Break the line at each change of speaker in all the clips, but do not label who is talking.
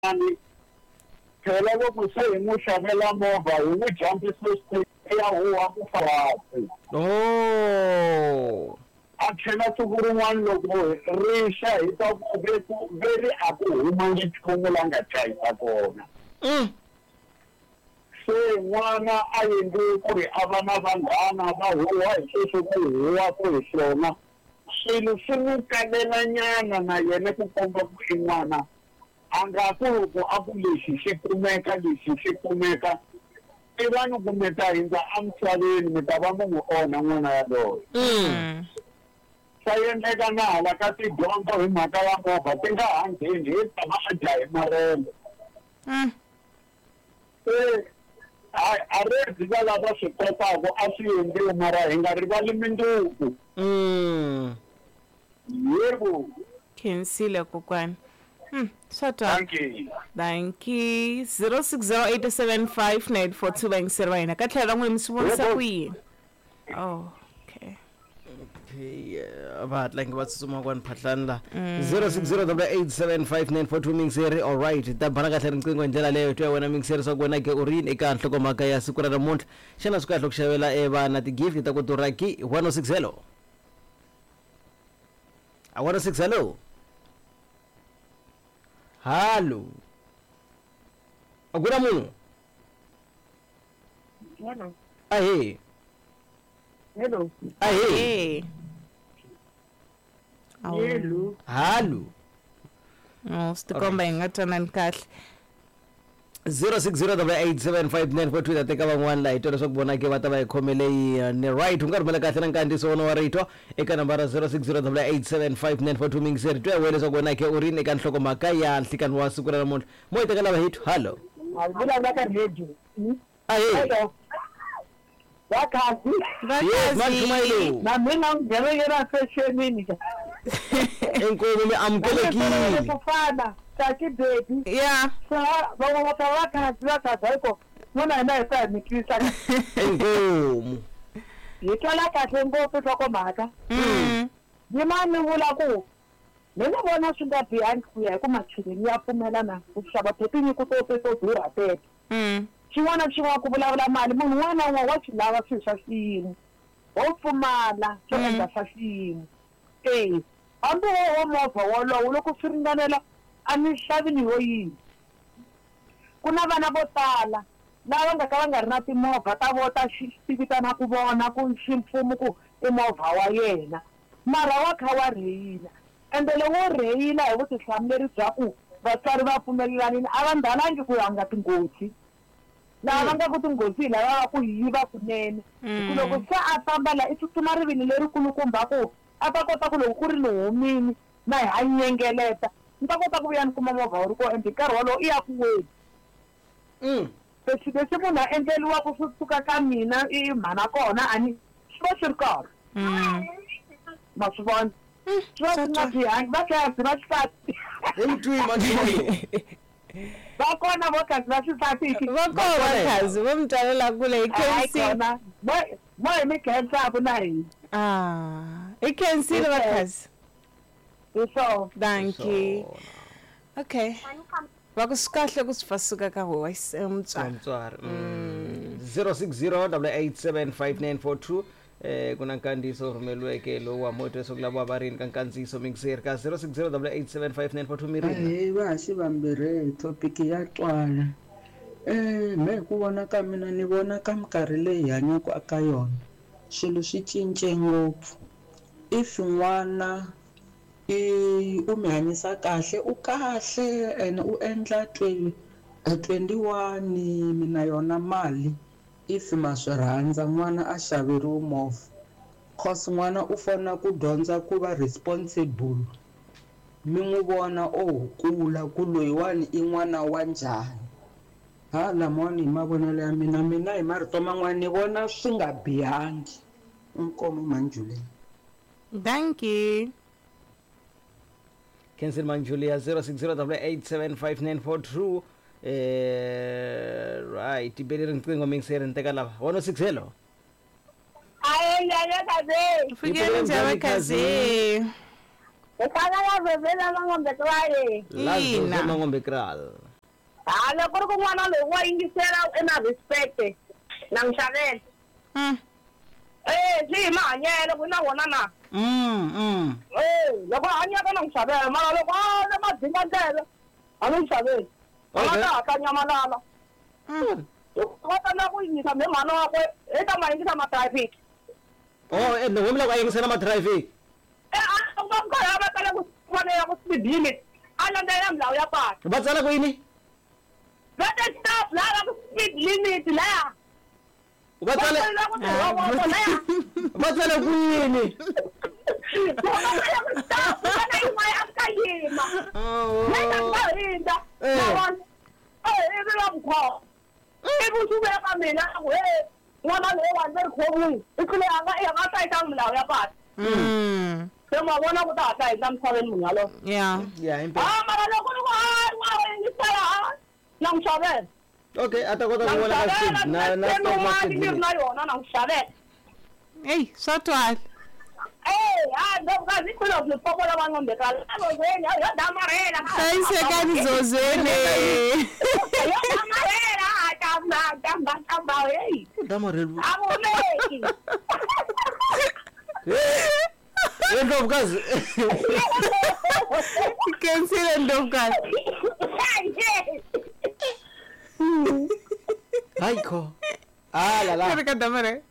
mani phela lokuseyimushabela movha ukujump isistem eyahuwa kufawasi
Oh.
athena sukurin'wana loko rixa hi ta veri a ku huma nchumu la nga chayisa kona se n'wana a endli ku ri a va na vanghana va huwa hi sweswi ku huwa ku hi swona swilo swi n'wi kalela nyana na yena ku komba ku i n'wana a nga ku loko a ku lexi xi kumeka i vanhu kumbe ta hindza emisaveni mi ta va mi n'wi onha n'wana yaloye swa endleka na hala ka tidyondzo hi mhaka ya movha ti nga ha ngheni hi tshama a dya hi marembe se a rezi va lava swi kotaka a swi endliwi mara hi nga rivali mindzuku yebo
Khensile kokwani. Shut up.
thank you
0608759442 bangiseri wa hina ka tlhelo n'wini mi swi vonisa ku yini? Oh, okay.
Va hatla nge va tsutsuma kwani phahlani la 0608759442 mingiseri. All right, ta bana kahle riqingho hi ndlela leyo twa wena mingiseri swa ku wena ke u rini eka nhlokomhaka ya siku ra namuntlha. Xana swi kahle ku xavela vana ti-gift ta ku durha ki 106 hello 106 hello hallo akuna munhu ahe
Hey.
hallo
Stikomba hi nga twanani kahle.
0608759442 ta teka van'wana la hi twa leswaku vona ke va ta va hi khomele ni right u nga rhumela kahle na nkandziyiso wona wa rito eka nambara 0608759442 mingiseri twa we leswaku wena ke u rini eka nhlokomhaka ya nhlikani wa siku ra namuntlha mo hi teka lava hitu hallo
vulavula ka radio
ahe
vakhazi
yes manchumayelo
na mina ngigerekela fashionini
enkomo mi amukelekile
kufana taki baby
Yeah.
vakhazi ayiko nona hina hi ta hi mikisa
enkomo
hi twala kahle ngopfu nhlokomhaka ni mani vula ku ni nga vona swi nga bihangi ku ya hi ku machudeni ya pfumelana ku xava tinyiko to durha tete xin'wana na xin'wana ku vulavula mali munhu un'wana na un'wana wa swi lava swilo swa xiyimo wo pfumala swo endla swa xiyimo hambi wo movha wolowo loko swi ringanela a ni xavini yo yini ku na vana vo tala lava nga ka va nga ri na timovha ta vota xi vitana ku vona ku ximfumo ku i movha wa yena mara wa kha wa rheyila ende lowo rheyila hi vutihlamuleri bya ku vatswari va pfumelelanini a va ndhalangi ku yanga tinghozi laha va nga ku tinghozi lava va ku yiva kunene ku loko se a famba la i tsutsuma rivilo lerikulukumba ku a ta kota ku loko ku ri ni humini na hi hanyengeleta ni ta kota ku vuya ni kuma movha wu ri kona ende nkarhi wolowo i ya ku weni leswi munhu a endleliwa ku swi suka ka mina i mhana kona a ni swi va swi ri karhi ma swi vona swi va swi nga bihangi vakhazi va xisati
emtwini manchumayelo
va kona vakhazi va xisati
Va kona vakhazi vo mi twalela kule hi Khensile.
mo hi mi khensaku na hina
Hi Khensile vakhazi.
hi swona
Thank you. Okay. Va ku swi kahle ku swi fa suka ka hosi mutswari.
mutswari 0608859442 kuna nkandziyiso rhumeliweke lowu wa moto leswaku lava va rini ka nkandziyiso mingiseri ka 0608859442 mirini
va haxi vambirhi topic ya twala me hi ku vona ka mina ni vona ka minkarhi leyi hi hanyaka aka yona swilo swi cince ngopfu if n'wana u mi hanyisa kahle u kahle ene u endla 21 mina yona mali if ma swi rhandza n'wana a xaveriwa movha cause n'wana u fanele ku dyondza ku va responsible mi n'wi vona kula ku loyiwani i n'wana wa njhani lamawani hi mavonelo ya mina hi marito man'wana ni vona swi nga bihangi inkomo manjuleni
Thank you.
Khensile Manjulia 0608859442 right ibeli riqingho mingiseri ni teka lava 106 hello
kaze
Fikeni njhani vakhazi?
hi fana na vevela va ngombe kwaye
la
Ina.
mangombe kral
hala ku ri ku n'wana lowu wa yingisela na respect na nxavelo swi hi mahanyelo ku na wona na loko hanyaka na nxavelo mara loko a na madzinga ndlele a ni nxavelo a nga ta hatla nyamalala va ta na ku yingisa mi mhana wakwe i ta ma yingisa matrafiki
ende wo mi lava ku yingisela matrafiki
va tala ku fanela ku speed limit a landzelela milawu ya patu
va tsala ku yini
va ta stop lava ku speed limit laya
va tsala ku yini
ivusuveka mina n'wana loyi wa ndzi ri khomini i tlule a nga hlayisa milawu ya patu se ma vona ku ta hatla hi ta misaveni munhu yaloye mara loko ni ku n'wana yingisela na n'wi xavela
okay a ta kota ku vona ka speed
ni ri na yona na n'wi xavela
Hey, swa twala.
Ndokazi khona kupopola bangombekala azozweni ya damarela
Sayisekani zozweni.
Ya damarela tamba hey
damarela
aboneki
Ndovukazi
Kensile Ndovukazi
Haiko la la
Kaka damare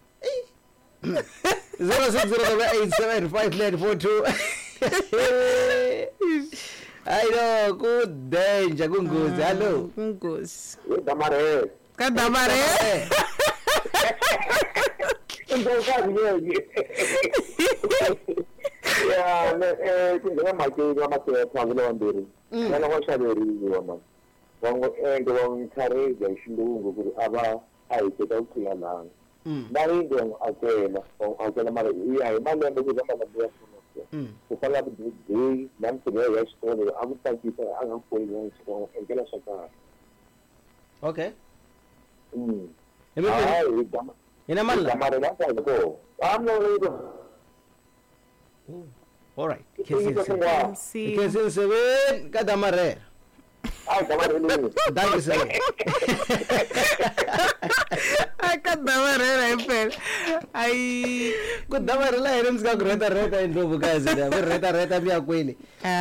06087594 I know good danger kungozi hello
kungozi
Damare
kadamare
Ndokazi yeye ya kungena makeke amaphepha ngilonderi yana washaberiwa man wango ende wangithareza ishilungu ukuthi aba ayithetha ukuphila langa Narindo akela mara iya imali ambazo kama nabia kuna kufanya bidii na mtu ya story abutakisa angamponi wangu engela shaka
okay
ina mali damare na ko amno rido
all right kesi seven kadamare
damare ni
danke sir
Kadamare Rafael. Ai
kadamare la herms ka reta Ndovukazi da reta bya kwini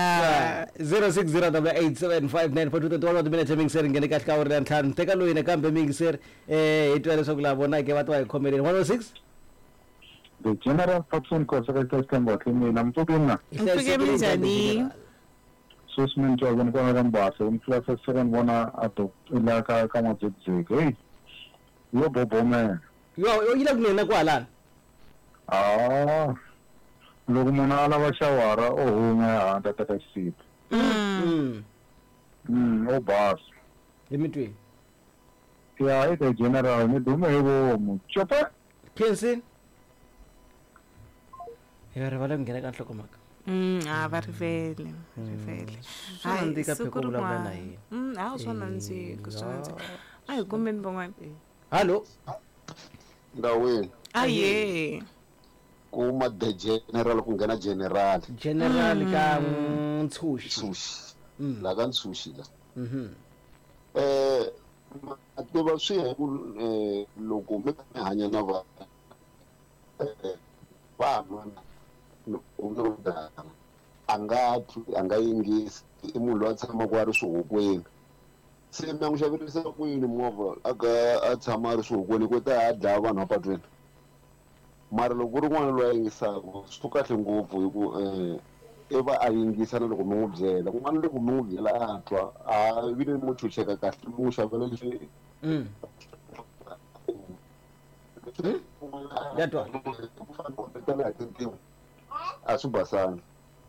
0608759422 tolo de minute ming ser ngene ka ka ore ntlhan teka lo ine kambe ming ser itwele sokula bona ke batho ba comedy 106
the general person ko sa ka kamba kimi namtukina
Mfike njani
susmen jo gan ko ran ba so plus 7 bona ato ila ka kama tsetse yo bobo me
yo ila kunena kwala
loko munhu a lava xawara o hume handle ka seat o basa
emitweni
ya eka general ni dume hi vomu chopa
kensin ya rivala ku nghena ka nhlokomhaka
va rivele
swa ndika pheko vulavula na yena
hayi swa nandzika a hi kombeni van'wana
hallo
ndaweni
aye
kuma the general ku nghena general
ka Ntshuxi
la ka Ntshuxi la tiva swi hi ku loko mi hanya na vanhu anga yingisi I munhu loyi a tshamaka a ri swihokweni se mi ya n'wi xaverisa ku yini movha a tshama a ri swihokweni ku ta a dlaya vanhu apatwini mara loko ku ri n'wana loyi a yingisaka swi kahle ngopfu hi ku I va a yingisa na loko mi n'wi byela kun'wana loko mi n'wi byela a twa a vi ni mo chucheka kahle mi n'wi xavela leswi
ya twa
a swi basanga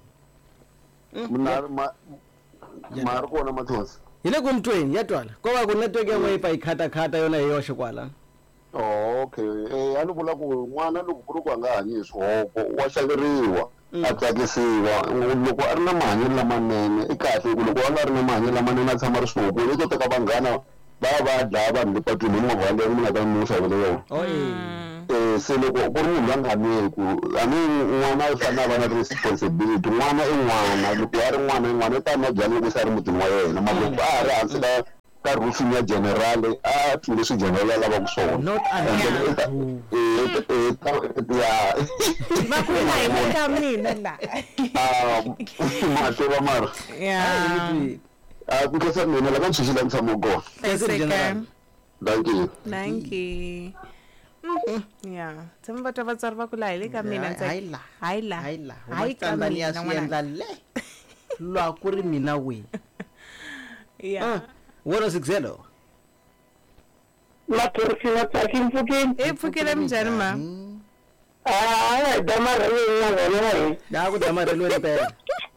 mari kona mathosi
hi le ku mtweni ya twala ko va ku network ya n'we yi pfa yi khata yona hi yoxe kwala
okay a ni vula ku n'wana loko ku ri ku a nga hanyi hi swihoko wa xaveriwa a tsakisiwa loko a ri na mahanyelo lamanene I kahle ku loko a nga ri na mahanyelo lamanene a tshama a ri swihokweni I to teka vanghana va dlaya vanhu le patwini hi movha leyi mi nga ta mi xavele yona se loko ku ri munhu loyi a nga nweku a ni n'wana I fanele a va na responsibility n'wana I n'wana loko a ri n'wana I ta ma byala loko se a ri mutini wa yena mara loko a ha ri hansi ka roofing ya general a tlile swi general lava ku swona
not untrue
ya
va ku na hi ka mina la
mahleva mara
yeah
ku kesa mina lava ntshunxela ntshamo kona
thank you yeah tshama batho va tsari va ku la hi le ka mina hayi ka mina
ya swi endla le lwa ku ri mina we
yeah
160
maphorisa tsaki mpfukeni
pfukile minjhani ma
damarhelweni ya vona
da ku damarhelweni mpela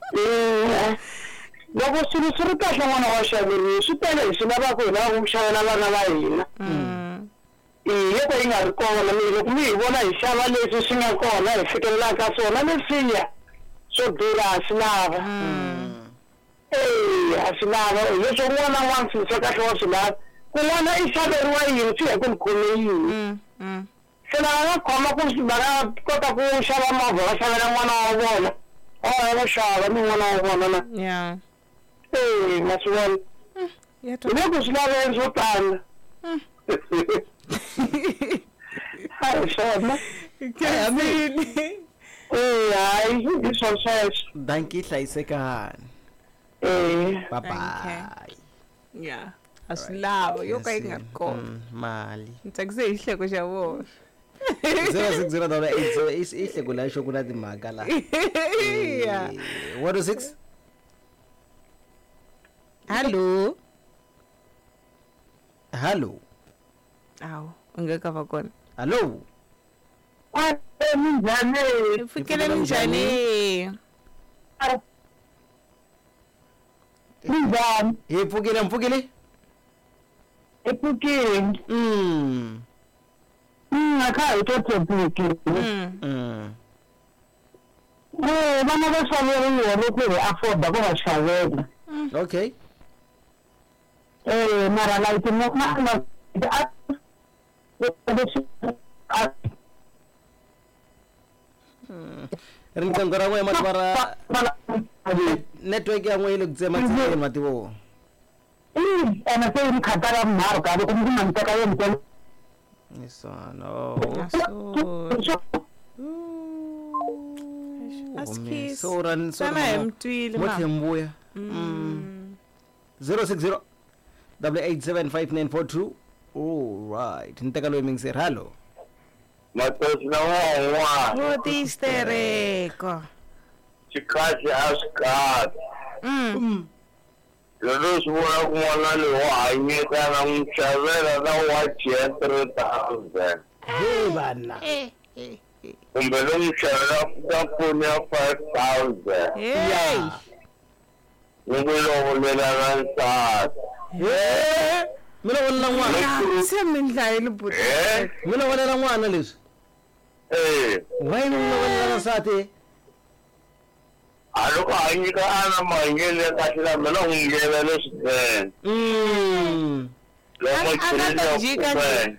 loko swilo swi ri kahle n'wana wa xaveriwa swi tele hi swi lavaka hi lava ku xavela vana va hina loko yi nga ri kona loko mi hi vona hi xava leswi swi nga kona hi fikelelaka swona leswiya swo durha ha swi lava ha swi lava leswo n'wana n'wana swilo swa kahle wa swi lava kun'wana i xaveriwa yini swi ya ku ni khome yini se lava nga khoma ku va nga kota ku xava movha va xavela n'wana wa vona va xava ni n'wana wa vona na
yeah
ma swi vona hi le ku swi laveni swo tala hayi swona hayi hi swona sweswo
danki hlayisekani bye bye
yeah asilava yo ka yi nga ri kona
mali
ni tsakise hi xihleko xa vona
060 i hleko la xo ku na timhaka la 106
hallo
awu
u nge ka va kona
hallo
minjhani
hi pfukile minjhani
minjhani
hi mpfukile
epfukeni a kha hi to topiki vana va xaveriwa loko hi afforda ku va xavela
okay
mara like
riqingho ra n'we matwara network ya n'we yi le ku tsematsemeni mativo
ene se yi khatara mharhu ka loko mi nga miteka yo miteka
isano
askis
so ran so
sana hi mtwile ma
mothembuya 060 8875942 all right nteka lo mingser hallo
matosi na wa
votistereko
xikazi a swi kahle loko swi vona ku n'wana loyi wa hanyeka na n'wi xavela na watch ya 3000
he vana
kumbe lo n'wi xavela ka foni ya 5000
hey
ni ku lovolelana nsati
mina vonela n'wana
se mi ndlayile buti
mina vonela n'wana leswi why mi vonela nsati
loko a nyika ana mahanyelo ya kahle lama na n'wi nghenela swinene
a nga to jika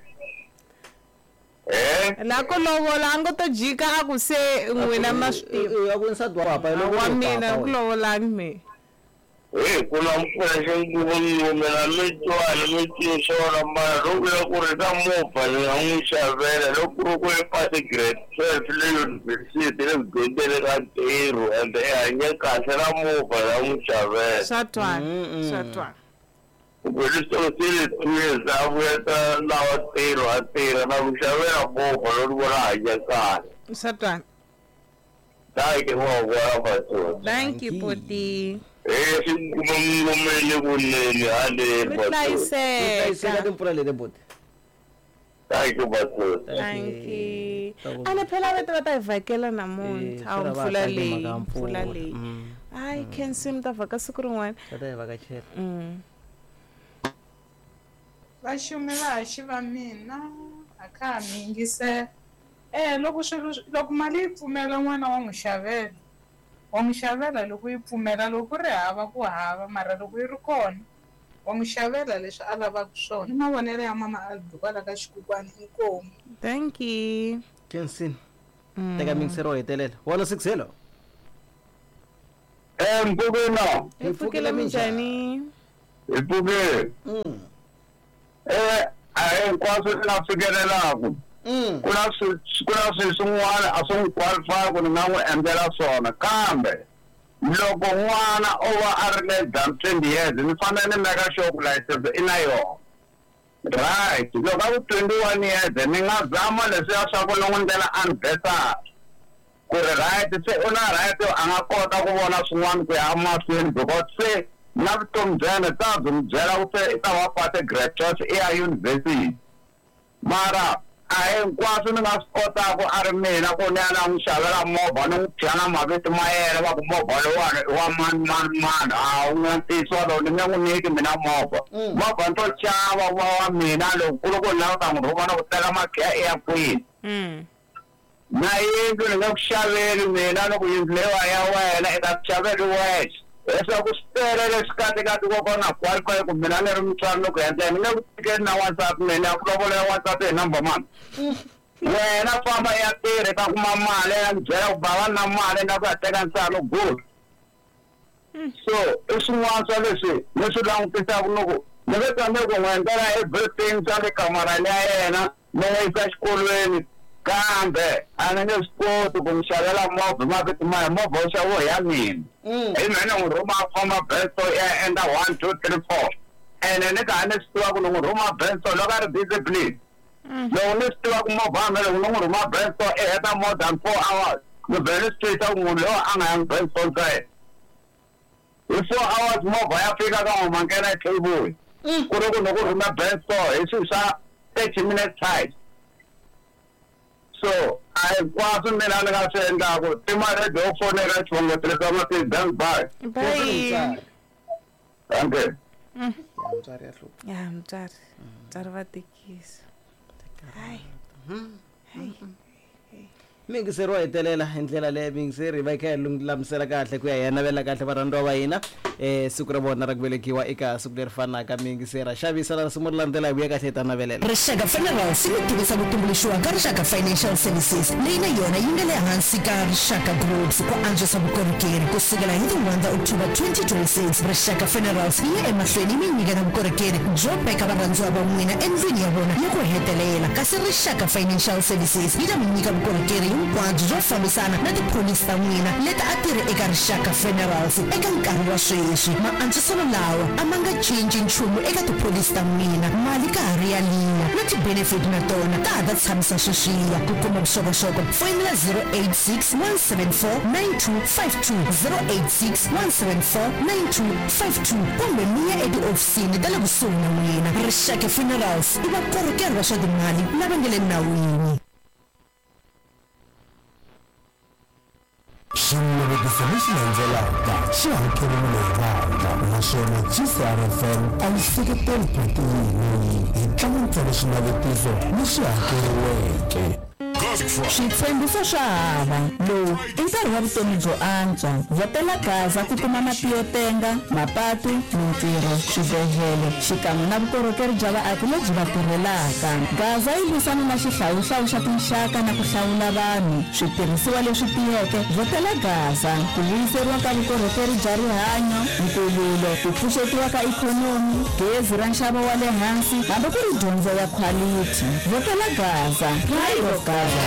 la ko lovola a nga to jika a ku se n'wina ma swi tiva
a ku nsati wa papa
wa mina ku lovolangi me
ku na mpfunexinkulu ngumela mi twana mi tiyisona mara loko ya ku ri ka movha ni nga n'wi xavela loko ku ri ku i pasi grade 12 le yunivhesiti le ku dyondzeni ka ntirho ende i hanye kahle na movha ni nga n'wi xavela
swa twana
kumbe leswo se le 2 years a vuyeta lawa ntirho a tirha na ku xavela movha loko vona hanye kahle
swa twana
dai ke wa batho
thank you poti
ngumele kunene hale
mi hlayiseka
timpfula leti boti
thank you batho
thank you ana phela vete va ta hi vhakela namuntlha a mpfula leyi hayi kensim ta vhaka siku rin'wana
ta hi vakachela
vaxumi va haxi va mina a kha ha mi yingisela loko mali yi pfumela n'wana wa n'wi xavela loko yi pfumela loko ri hava ku hava mara loko yi ri kona wa n'wi xavela leswi a lavaka swona i mavonelo ya mama Aldo kwala ka xikukwana inkomu
thank you
kensin teka mingisero wo hetelela 160
mpfukino
hi pfukile minjhani
Ipuke. Hinkwaswo swi nga fikelelaku. Kuna swin'wana a swi n'wi qualify ku ni nga n'wi endlela swona kambe loko n'wana o va a ri le than 20 years ni fanele ni meka sure ku license i na yona. Right, loko a ku 21 years ni nga zama leswiya swa ku ni n'wi ndlela anniversary ku ri right se u na right a nga kota ku vona swin'wana ku ya mahlweni because se na vutomi bya yena ta byi n'wi byela ku se i ta va pate grade 12 i ya university mara a hinkwaswo ni nga swi kotaka a ri mina ku ni ya na n'wi xavela movha ni n'wi thya na mavito ma yena va ku movha lowani i wa mani a wu nga ntiyisiwa lowu ni nge n'wi nyiki mina movha movha ni to chava wa mina loko loko ni lava ta n'wi rhuma na ku teka makhiya i ya kwini na yindlu ni nge ku xaveli mina loko yindlu leyiwa ya wena i ta ku xaveli wexe leswaku swi tele leswi katekati kokona qualify ku mina ni ri mutswari loko endla ni nge ku tikeli na WhatsApp mina ya ku lovola ya WhatsApp hi number mani wena famba ya tirhi ta kuma mali ya ni byela ku bava na mali na ku ya teka nsalo good so i swin'wana swa leswi ni swi langutisaka loko ni nge tsandzeki ku n'wi endlela everything swa le kamarani ya yena ni n'wi yisa xikolweni kambe a ni nge swi koti ku n'wi xavela movha mavito maya movha wo xaviwa ya mina hi mina n'wi rhuma a famba benso ya endla 1 2 3 4 ene ni ka ni swi tiva ku ni n'wi rhuma benso loko a ri discipline loko ni swi tiva ku movha ya mina loko ni n'wi rhuma benso i heta more than 4 hours ni vhele ni swi twisisa ku munhu loyi a nga yangi benso ntsena hi 4 hours movha ya fika ka n'wi mangena etable ku ri ku ni ku rhuma benso hi swilo swa 30 minutes time so a hinkwaswo mina ni nga swi endlaku timaredi yo fonela xivongo tirhisa mati-bank bar
Bye.
thank you
Ya mutswari va tekisa. Hayi.
mingiseri wa hetelela hi ndlela leyo mingiseri va kha hi lulamisela kahle ku ya hi navela kahle varhandziwa va hina siku ra vona ra ku velekiwa eka siku leri fanaka mingiseri a xavisa la simu ri landzela hi vuya kahle hi ta navelela
Rixaka Funeral swi tivisa ku tumbuluxiwa ka Rixaka Financial Services leyi na yona yi nga le hansi ka Rixaka Groups ku antswisa vukorhokeri ku sukela hi ti 1 October 2026 Rixaka Funerals yi ya emahlweni mi nyika na vukorhokeri byo beka varhandziwa va n'wina endlwini ya vona ya ku hetelela kasi Rixaka Financial Services yi ta mi nyika vukorhokeri hinkwabyo byo fambisana na tipholisi ta n'wina leti a tirhi eka Rixaka Funerals eka nkarhi wa sweswi maantswiselo lawa a ma nga cinci nchumu eka tipholisi ta n'wina mali ka ha ri yaliya na ti-benefit na tona ta ha ta tshamisa sweswiya ku kuma vuxokoxoko fonela 086 174 9252 086 174 9252 kumbe mi ya etiofisini ta le kusuhi na n'wina Rixaka Funerals i vakorhokeri va swa timali lava nga le nawini
xinavetiso lexi landzelaka xi hakeriwile hi vandla naswona GCRFM a yi seketeli pratiyini hi tlangantsa xinavetiso lexi hakeriweke
switshembiso swa hava lowu i nkarhi wa vutomi byo antswa vhotela gaza ku kuma mati yo tenga mapatu mintirho swibedhlele xikan'we na vukorhokeri bya vaaki lebyi va tirhelaka gaza yi lwisana na xihlawuhlawu xa tinxaka na ku hlawula vanhu switirhisiwa leswi tiyeke vhotela gaza ku vuyiseriwa ka vukorhokeri bya rihanyo nkululo ku pfuxetiwa ka ikhonomi gezi ra nxavo wa le hansi hambi ku ri dyondzo ya quality vhotela gaza pride of gaza